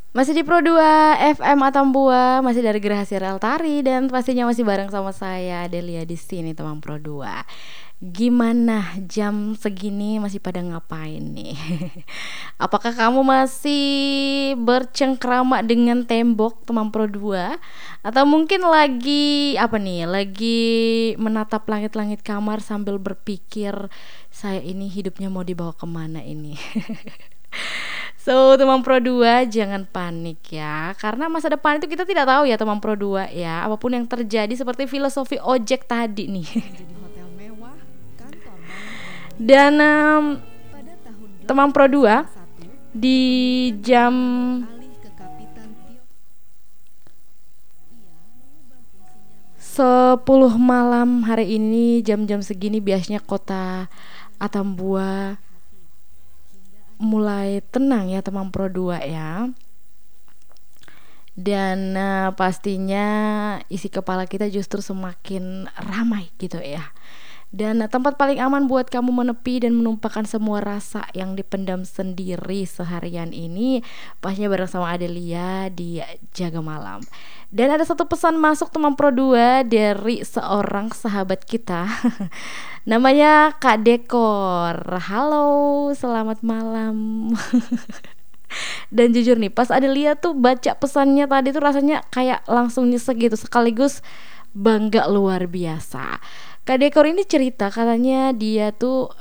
Masih di Pro 2 FM Atambua, masih dari Gerahasi Realtari dan pastinya masih bareng sama saya Delia di sini teman Pro 2. Gimana jam segini masih pada ngapain nih? Apakah kamu masih bercengkrama dengan tembok teman Pro 2 atau mungkin lagi apa nih? Lagi menatap langit-langit kamar sambil berpikir saya ini hidupnya mau dibawa kemana ini? So, teman Pro 2 jangan panik ya. Karena masa depan itu kita tidak tahu ya teman Pro 2 ya. Apapun yang terjadi seperti filosofi ojek tadi nih. Dan teman Pro 2 di jam 10 malam hari ini jam-jam segini biasanya kota Atambua mulai tenang ya teman Pro 2 ya. Dan pastinya isi kepala kita justru semakin ramai gitu ya. Dan tempat paling aman buat kamu menepi dan menumpahkan semua rasa yang dipendam sendiri seharian ini pastinya bareng sama Adelia di Jaga Malam. Dan ada satu pesan masuk teman Pro 2 dari seorang sahabat kita. Namanya Kak Dekor. Halo, selamat malam. Dan jujur nih, pas Adelia tuh baca pesannya tadi tuh rasanya kayak langsung nyesek gitu, sekaligus bangga luar biasa. Kak Dekor ini cerita katanya dia tuh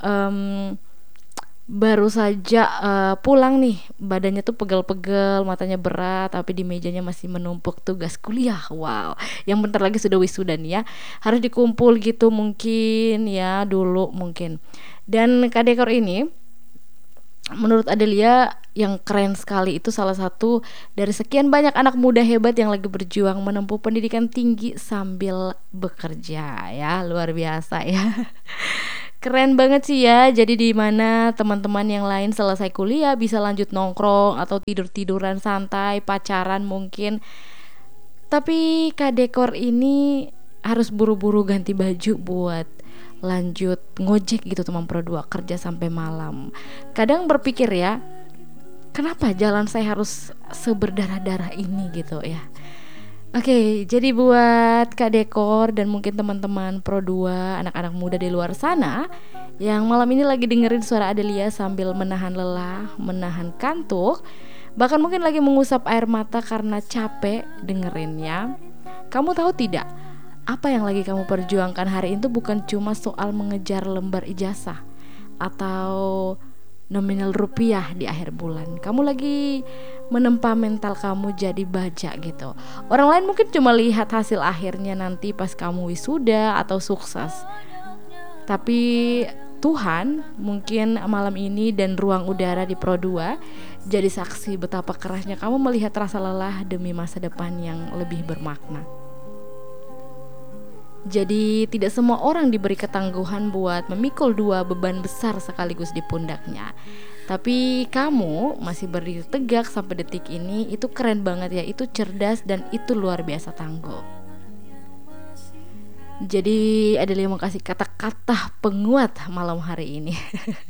baru saja pulang nih, badannya tuh pegel-pegel, matanya berat, tapi di mejanya masih menumpuk tugas kuliah. Wow, yang bentar lagi sudah wisuda nih ya, harus dikumpul gitu mungkin ya dulu mungkin. Dan Kak Dekor ini menurut Adelia yang keren sekali itu salah satu dari sekian banyak anak muda hebat yang lagi berjuang menempuh pendidikan tinggi sambil bekerja ya, luar biasa ya. Keren banget sih ya. Jadi di mana teman-teman yang lain selesai kuliah bisa lanjut nongkrong atau tidur-tiduran santai, pacaran mungkin. Tapi Kak Dekor ini harus buru-buru ganti baju buat lanjut ngojek gitu teman Pro 2, kerja sampai malam. Kadang berpikir ya, kenapa jalan saya harus seberdarah-darah ini gitu ya. Oke, jadi buat Kak Dekor dan mungkin teman-teman Pro 2, anak-anak muda di luar sana yang malam ini lagi dengerin suara Adelia sambil menahan lelah, menahan kantuk, bahkan mungkin lagi mengusap air mata karena capek dengerinnya. Kamu tahu tidak, apa yang lagi kamu perjuangkan hari itu bukan cuma soal mengejar lembar ijazah atau nominal rupiah di akhir bulan. Kamu lagi menempa mental kamu jadi baja gitu. Orang lain mungkin cuma lihat hasil akhirnya nanti pas kamu wisuda atau sukses. Tapi Tuhan mungkin malam ini dan ruang udara di Pro 2 jadi saksi betapa kerasnya kamu melihat rasa lelah demi masa depan yang lebih bermakna. Jadi tidak semua orang diberi ketangguhan buat memikul dua beban besar sekaligus di pundaknya. Tapi kamu masih berdiri tegak sampai detik ini, itu keren banget ya, itu cerdas dan itu luar biasa tangguh. Jadi Adelia mau kasih kata-kata penguat malam hari ini.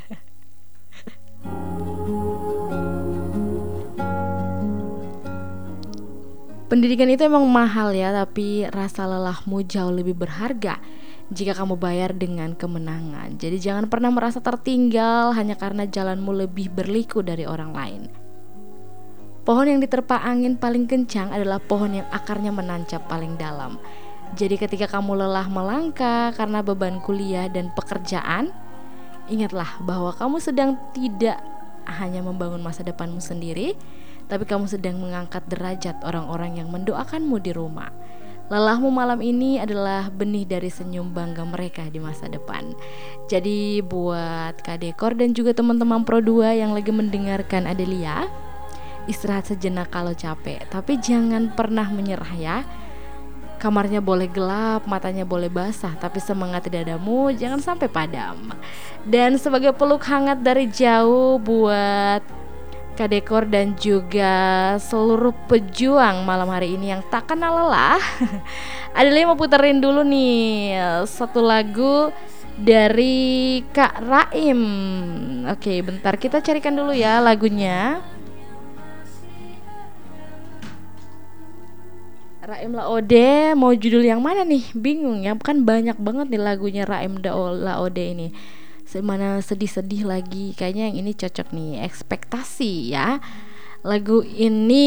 Pendidikan itu emang mahal ya, tapi rasa lelahmu jauh lebih berharga jika kamu bayar dengan kemenangan. Jadi jangan pernah merasa tertinggal hanya karena jalanmu lebih berliku dari orang lain. Pohon yang diterpa angin paling kencang adalah pohon yang akarnya menancap paling dalam. Jadi ketika kamu lelah melangkah karena beban kuliah dan pekerjaan, ingatlah bahwa kamu sedang tidak hanya membangun masa depanmu sendiri, tapi kamu sedang mengangkat derajat orang-orang yang mendoakanmu di rumah. Lelahmu malam ini adalah benih dari senyum bangga mereka di masa depan. Jadi buat Kak Dekor dan juga teman-teman Pro 2 yang lagi mendengarkan Adelia, istirahat sejenak kalau capek, tapi jangan pernah menyerah ya. Kamarnya boleh gelap, matanya boleh basah, tapi semangat di dadamu jangan sampai padam. Dan sebagai peluk hangat dari jauh buat Kak Dekor dan juga seluruh pejuang malam hari ini yang tak kenal lelah, Adelia mau puterin dulu nih satu lagu dari Kak Raim. Oke, bentar kita carikan dulu ya lagunya. Raim Laode mau judul yang mana nih? Bingung ya, kan banyak banget nih lagunya Raim Laode ini. Semana sedih-sedih lagi, kayaknya yang ini cocok nih. Ekspektasi ya. Lagu ini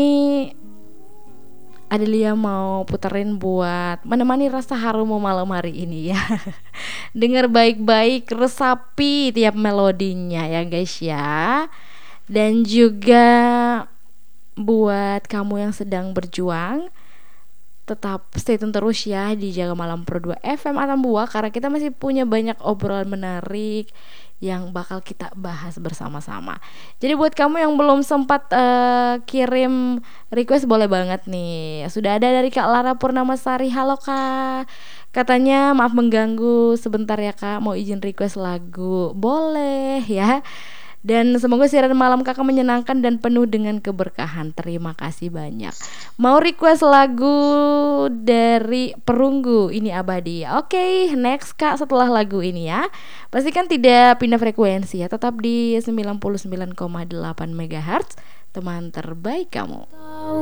Adelia mau puterin buat menemani rasa harumu malam hari ini ya. Dengar baik-baik, resapi tiap melodinya ya guys ya. Dan juga buat kamu yang sedang berjuang, tetap stay tune terus ya di Jaga Malam Pro 2 FM Atambua, karena kita masih punya banyak obrolan menarik yang bakal kita bahas bersama-sama. Jadi buat kamu yang belum sempat kirim request, boleh banget nih. Sudah ada dari Kak Lara Purnamasari. Halo Kak, katanya maaf mengganggu sebentar ya Kak, mau izin request lagu. Boleh ya. Dan semoga siaran malam kakak menyenangkan dan penuh dengan keberkahan. Terima kasih banyak. Mau request lagu dari Perunggu, Ini Abadi. Oke, next Kak, setelah lagu ini ya. Pastikan tidak pindah frekuensi ya. Tetap di 99,8 MHz. Teman terbaik kamu.